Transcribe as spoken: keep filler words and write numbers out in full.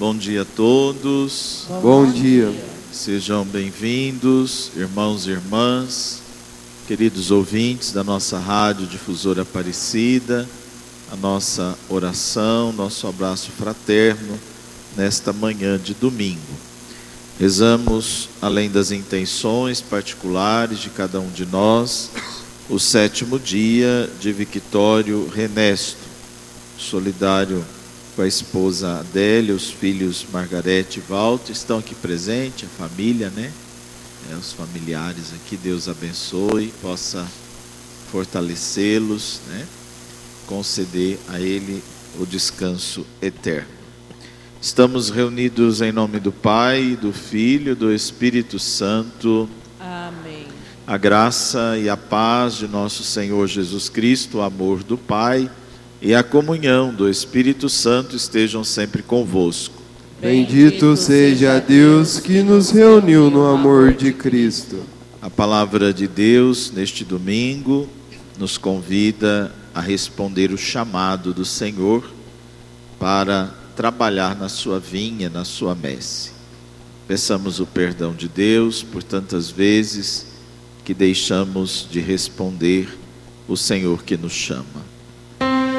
Bom dia a todos. Bom dia. Sejam bem-vindos, irmãos e irmãs, queridos ouvintes da nossa Rádio Difusora Aparecida, a nossa oração, nosso abraço fraterno nesta manhã de domingo. Rezamos, além das intenções particulares de cada um de nós, o sétimo dia de Victório Renesto, solidário com a esposa Adélia, os filhos Margarete e Walter, estão aqui presentes, a família, né? É, os familiares aqui, Deus abençoe, possa fortalecê-los, né? Conceder a ele o descanso eterno. Estamos reunidos em nome do Pai, do Filho e do Espírito Santo. Amém. A graça e a paz de nosso Senhor Jesus Cristo, o amor do Pai e a comunhão do Espírito Santo estejam sempre convosco. Bendito seja Deus que nos reuniu no amor de Cristo. A palavra de Deus neste domingo nos convida a responder o chamado do Senhor para trabalhar na sua vinha, na sua messe. Peçamos o perdão de Deus por tantas vezes que deixamos de responder o Senhor que nos chama.